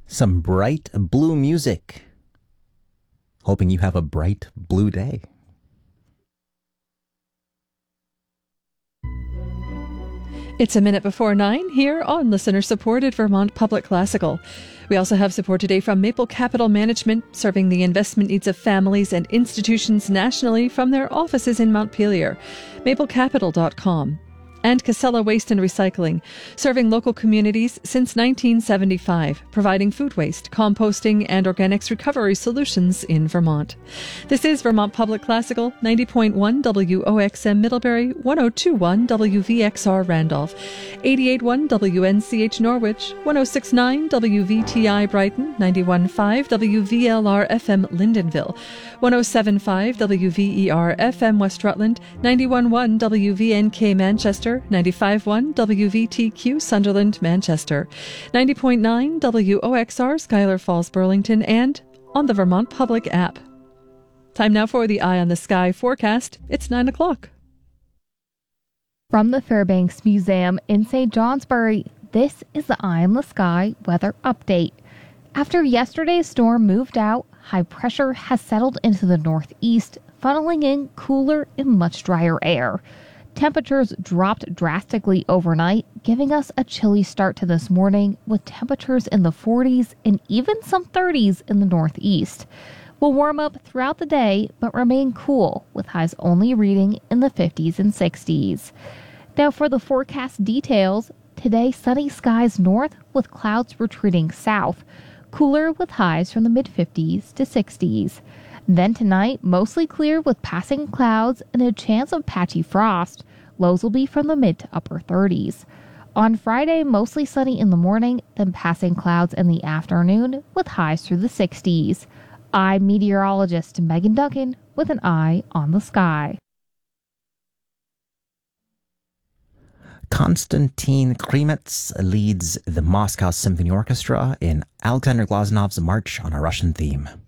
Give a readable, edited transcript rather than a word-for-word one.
Some bright blue music. Hoping you have a bright blue day. It's a minute before 9 here on listener-supported Vermont Public Classical. We also have support today from Maple Capital Management, serving the investment needs of families and institutions nationally from their offices in Montpelier. maplecapital.com. And Casella Waste and Recycling, serving local communities since 1975, providing food waste, composting, and organics recovery solutions in Vermont. This is Vermont Public Classical, 90.1 WOXM Middlebury, 102.1 WVXR Randolph, 88.1 WNCH Norwich, 106.9 WVTI Brighton, 91.5 WVLR FM Lyndonville, 107.5 WVER FM West Rutland, 91.1 WVNK Manchester, 95.1 WVTQ Sunderland, Manchester, 90.9 WOXR Schuyler Falls, Burlington, and on the Vermont Public app. Time now for the Eye on the Sky forecast. It's 9 o'clock. From the Fairbanks Museum in St. Johnsbury, this is the Eye on the Sky weather update. After yesterday's storm moved out, high pressure has settled into the northeast, funneling in cooler and much drier air. Temperatures dropped drastically overnight, giving us a chilly start to this morning with temperatures in the 40s and even some 30s in the northeast. We'll warm up throughout the day but remain cool, with highs only reading in the 50s and 60s. Now for the forecast details, today sunny skies north with clouds retreating south, cooler with highs from the mid-50s to 60s. Then tonight, mostly clear with passing clouds and a chance of patchy frost. Lows will be from the mid to upper 30s. On Friday, mostly sunny in the morning, then passing clouds in the afternoon with highs through the 60s. I'm meteorologist Megan Duncan with an eye on the sky. Konstantin Krimets leads the Moscow Symphony Orchestra in Alexander Glazunov's March on a Russian Theme.